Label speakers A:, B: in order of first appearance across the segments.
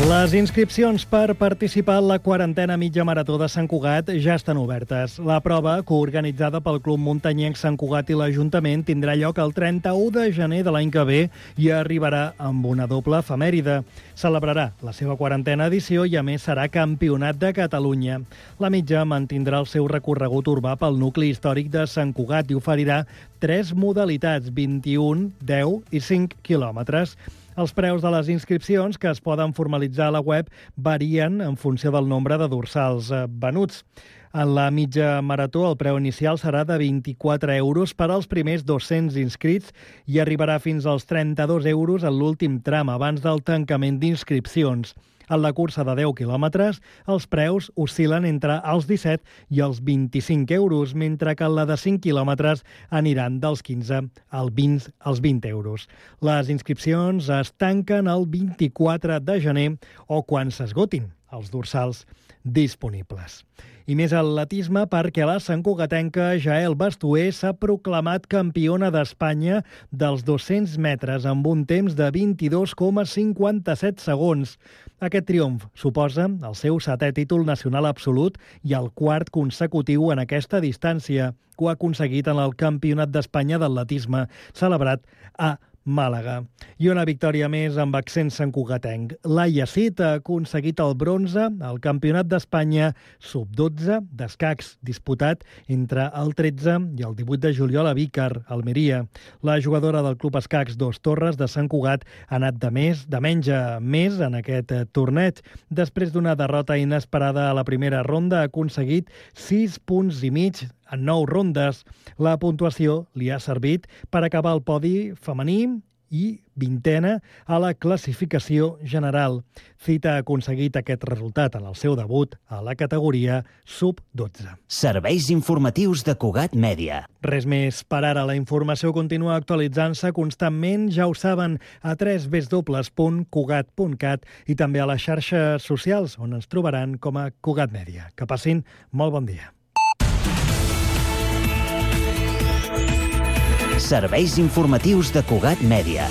A: Les inscripcions per participar en la quarantena mitja marató de Sant Cugat ja estan obertes. La prova, coorganitzada pel Club Muntanyenc Sant Cugat i l'Ajuntament, tindrà lloc el 31 de gener de l'any que ve i arribarà amb una doble efemèride. Celebrarà la seva quarantena edició i, a més, serà Campionat de Catalunya. La mitja mantindrà el seu recorregut urbà pel nucli històric de Sant Cugat i oferirà 3 modalitats, 21, 10 i 5 quilòmetres. Els preus de les inscripcions, que es poden formalitzar a la web, varien en funció del nombre de dorsals venuts. En la mitja marató, el preu inicial serà de 24 euros per als primers 200 inscrits i arribarà fins als 32 euros en l'últim tram, abans del tancament d'inscripcions. En la cursa de 10 quilòmetres, els preus oscil·len entre els 17 i els 25 euros, mentre que en la de 5 quilòmetres aniran dels 15 als 20 euros. Les inscripcions es tanquen el 24 de gener o quan s'esgotin els dorsals disponibles. I més atletisme, perquè la santcugatenca Jael Bastuer s'ha proclamat campiona d'Espanya dels 200 metres amb un temps de 22,57 segons. Aquest triomf suposa el seu 7è títol nacional absolut i el 4º consecutiu en aquesta distància, que ho ha aconseguit en el Campionat d'Espanya d'atletisme, celebrat a Màlaga. I una victòria més amb accent santcugatenc. Laia Cid ha aconseguit el bronze al Campionat d'Espanya sub-12 d'escacs, disputat entre el 13 i el 18 de juliol a Vícar, Almeria. La jugadora del Club Escacs Dos Torres de Sant Cugat ha anat de menys a més en aquest torneig. Després d'una derrota inesperada a la primera ronda, ha aconseguit 6 punts i mig en 9 rondes. La puntuació li ha servit per acabar el podi femení i 20a a la classificació general. Cid ha aconseguit aquest resultat en el seu debut a la categoria sub-12.
B: Serveis informatius de Cugat Mèdia.
A: Res més per ara. La informació continua actualitzant-se constantment, ja ho saben, a www.cugat.cat i també a les xarxes socials, on ens trobaran com a Cugat Mèdia. Que passin molt bon dia.
B: Serveis informatius de Cugat Mèdia.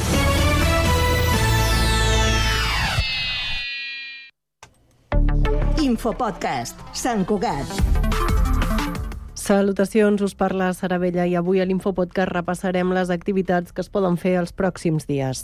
C: Infopodcast, Sant Cugat.
D: Salutacions, us parla Sara Bella i avui a l'Infopodcast repassarem les activitats que es poden fer els pròxims dies.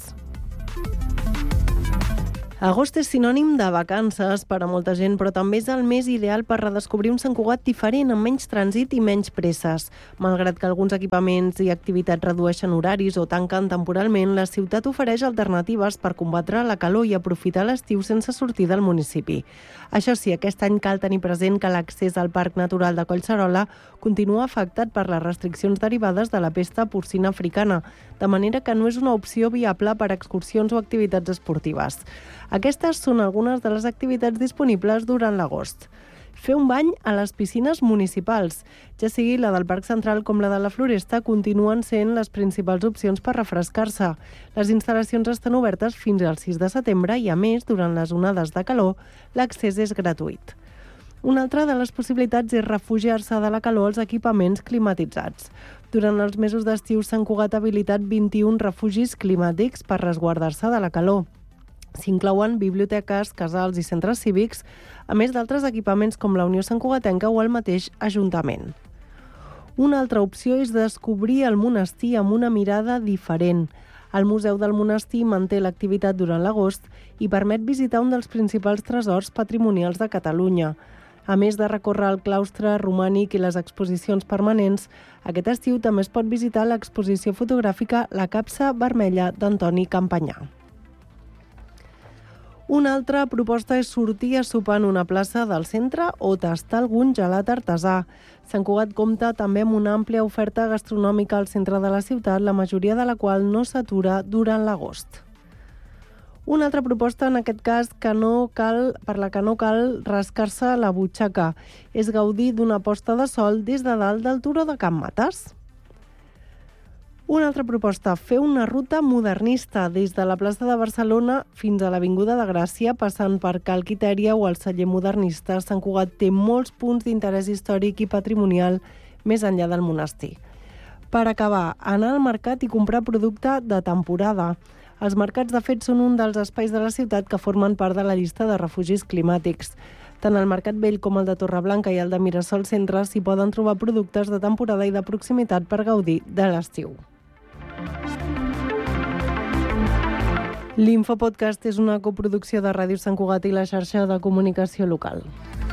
D: Agost és sinònim de vacances per a molta gent, però també és el mes ideal per redescobrir un Sant Cugat diferent, amb menys trànsit i menys presses. Malgrat que alguns equipaments i activitats redueixen horaris o tanquen temporalment, la ciutat ofereix alternatives per combatre la calor i aprofitar l'estiu sense sortir del municipi. Això sí, aquest any cal tenir present que l'accés al Parc Natural de Collserola continua afectat per les restriccions derivades de la pesta porcina africana, de manera que no és una opció viable per a excursions o activitats esportives. Aquestes són algunes de les activitats disponibles durant l'agost. Fer un bany a les piscines municipals, ja sigui la del Parc Central com la de la Floresta, continuen sent les principals opcions per refrescar-se. Les instal·lacions estan obertes fins al 6 de setembre i, a més, durant les onades de calor, l'accés és gratuït. Una altra de les possibilitats és refugiar-se de la calor als equipaments climatitzats. Durant els mesos d'estiu, Sant Cugat ha habilitat 21 refugis climàtics per resguardar-se de la calor. S'inclouen biblioteques, casals i centres cívics, a més d'altres equipaments com la Unió Santcugatenca o el mateix Ajuntament. Una altra opció és descobrir el monestir amb una mirada diferent. El Museu del Monestir manté l'activitat durant l'agost i permet visitar un dels principals tresors patrimonials de Catalunya. A més de recórrer el claustre romànic i les exposicions permanents, aquest estiu també es pot visitar l'exposició fotogràfica La capsa vermella d'Antoni Campanyà. Una altra proposta és sortir a sopar en una plaça del centre o tastar algun gelat artesà. Sant Cugat compta també amb una àmplia oferta gastronòmica al centre de la ciutat, la majoria de la qual no s'atura durant l'agost. Una altra proposta, en aquest cas, per la que no cal rascar-se la butxaca, és gaudir d'una posta de sol des de dalt del turó de Can Mates. Una altra proposta, fer una ruta modernista des de la plaça de Barcelona fins a l'Avinguda de Gràcia, passant per Cal Quitèria o el celler modernista. Sant Cugat té molts punts d'interès històric i patrimonial més enllà del monestir. Per acabar, anar al mercat i comprar producte de temporada. Els mercats, de fet, són un dels espais de la ciutat que formen part de la llista de refugis climàtics. Tant el Mercat Vell com el de Torreblanca i el de Mirasol Centre s'hi poden trobar productes de temporada i de proximitat per gaudir de l'estiu. L'Infopodcast és una coproducció de Ràdio Sant Cugat i la xarxa de comunicació local.